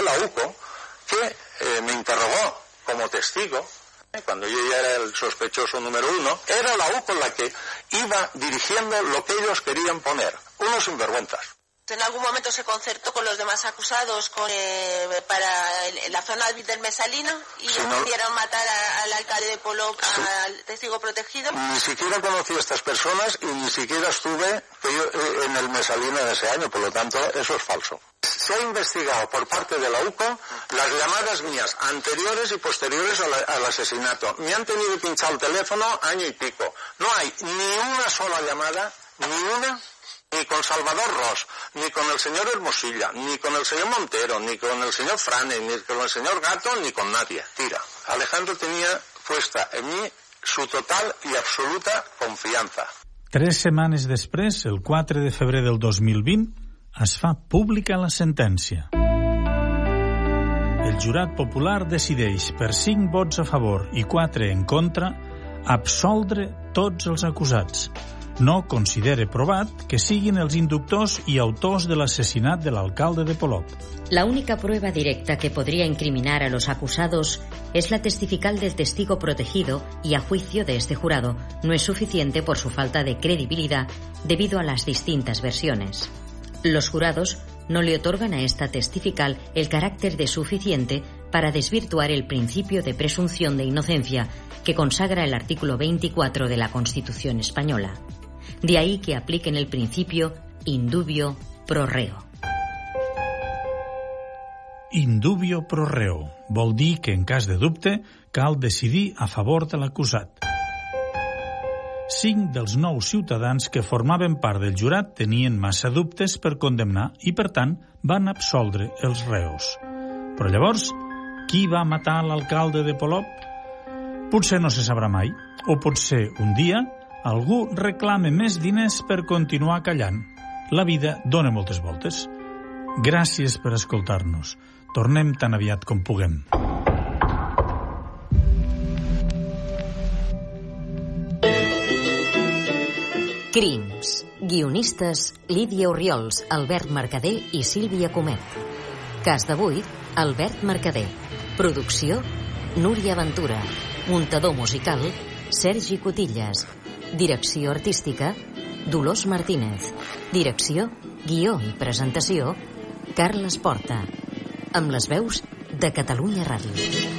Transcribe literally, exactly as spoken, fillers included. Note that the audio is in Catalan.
la U C O, que eh, me interrogó como testigo, eh, cuando yo ya era el sospechoso número uno, era la U C O la que iba dirigiendo lo que ellos querían poner, unos sinvergüenzas. ¿En algún momento se concertó con los demás acusados con, eh, para el, la zona del Mesalino y si no no, pudieron matar a, al alcalde de Polop, sí, al testigo protegido? Ni siquiera conocí a estas personas y ni siquiera estuve en el Mesalino de ese año, por lo tanto eso es falso. Se ha investigado por parte de la U C O las llamadas mías anteriores y posteriores a la, al asesinato. Me han tenido pinchado el teléfono año y pico. No hay ni una sola llamada, ni una, ni con Salvador Ros, ni con el señor Hermosilla, ni con el señor Montero, ni con el señor Frane, ni con el señor Gato, ni con nadie. Tira. Alejandro tenía puesta en mí su total y absoluta confiança. Tres setmanes després, el quatre de febrer del dos mil vint, es fa pública la sentència. El jurat popular decideix, per cinc vots a favor i quatre en contra, absoldre tots els acusats. No considere provat que siguin els inductors i autors de l'assassinat de l'alcalde de Polop. La única prueba directa que podría incriminar a los acusados es la testifical del testigo protegido y, a juicio de este jurado, no es suficiente por su falta de credibilidad debido a las distintas versiones. Los jurados no le otorgan a esta testifical el carácter de suficiente para desvirtuar el principio de presunción de inocencia que consagra el artículo veinticuatro de la Constitución española. De ahí que apliquen el principio indubio pro reo. Indubio pro reo vol dir que, en cas de dubte, cal decidir a favor de l'acusat. Cinc dels nou ciutadans que formaven part del jurat tenien massa dubtes per condemnar i, per tant, van absoldre els reos. Però llavors, qui va matar l'alcalde de Polop? Potser no se sabrà mai, o potser un dia algú reclama més diners per continuar callant. La vida dona moltes voltes. Gràcies per escoltar-nos. Tornem tan aviat com puguem. Crims. Guionistes Lídia Orriols, Albert Mercader i Sílvia Comet. Cas d'avui, Albert Mercader. Producció, Núria Ventura. Muntador musical, Sergi Cotillas. Direcció artística, Dolors Martínez. Direcció, guió i presentació, Carles Porta. Amb les veus de Catalunya Ràdio.